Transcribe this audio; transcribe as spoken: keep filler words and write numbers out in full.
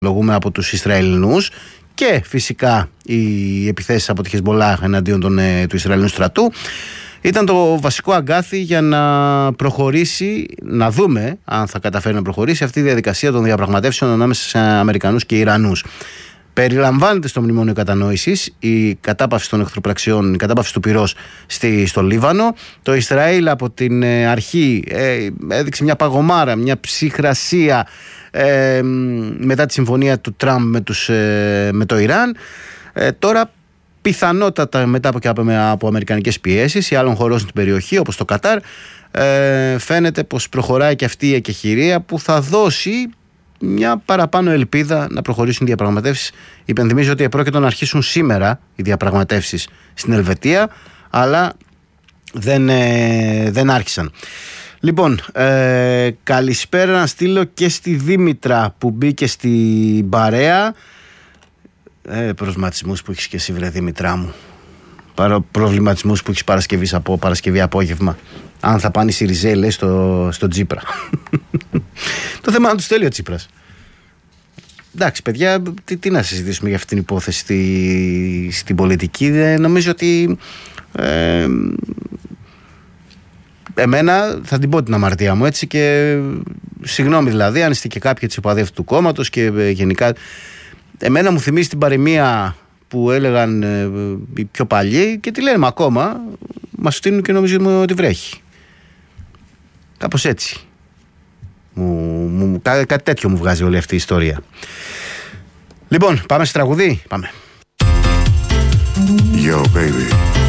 λογούμε από τους Ισραηλινούς, και φυσικά οι επιθέσεις από τη Χεσμολάχ εναντίον των, ε, του Ισραηλινού στρατού, ήταν το βασικό αγκάθι για να προχωρήσει, να δούμε αν θα καταφέρει να προχωρήσει αυτή η διαδικασία των διαπραγματεύσεων ανάμεσα σε Αμερικανούς και Ιρανούς. Περιλαμβάνεται στο Μνημόνιο Κατανόησης η κατάπαυση των εχθροπραξιών, η κατάπαυση του πυρός στη, στο Λίβανο. Το Ισραήλ από την ε, αρχή ε, έδειξε μια παγωμάρα, μια ψυχρασία ε, μετά τη συμφωνία του Τραμπ με, τους, ε, με το Ιράν. Ε, τώρα πιθανότατα μετά από, και από, από αμερικανικές πιέσεις ή άλλων χωρών στην περιοχή όπως το Κατάρ, ε, φαίνεται πως προχωράει και αυτή η εκεχηρία που θα δώσει μια παραπάνω ελπίδα να προχωρήσουν οι διαπραγματεύσεις. Υπενθυμίζω ότι επρόκειτο να αρχίσουν σήμερα οι διαπραγματεύσεις στην Ελβετία, αλλά δεν, ε, δεν άρχισαν. Λοιπόν, ε, καλησπέρα να στείλω και στη Δήμητρα που μπήκε στην παρέα. Ε, προβληματισμούς που έχεις και εσύ, βρε Δήμητρά μου. Παρο, προβληματισμούς που έχεις Παρασκευή, από, Παρασκευή απόγευμα. Αν θα πάνε οι Σιριζέοι, λέει, στο, στο Τσίπρα. Το θέμα είναι να τους στέλνει ο Τσίπρας. Εντάξει, παιδιά, τι, τι να συζητήσουμε για αυτή την υπόθεση στη, στην πολιτική. Ε, νομίζω ότι ε, εμένα θα την πω την αμαρτία μου, έτσι, και συγγνώμη δηλαδή αν είστε και κάποιοι της υπαδεύτου του κόμματος και ε, γενικά. Εμένα μου θυμίζει την παροιμία που έλεγαν ε, οι πιο παλιοί και τι λένε ακόμα, μας φτύνουν και νομίζουμε ότι βρέχει. Κάπως έτσι. Μου, μου, κά, κάτι τέτοιο μου βγάζει όλη αυτή η ιστορία. Λοιπόν, πάμε σε τραγουδί. Πάμε. Yo, baby.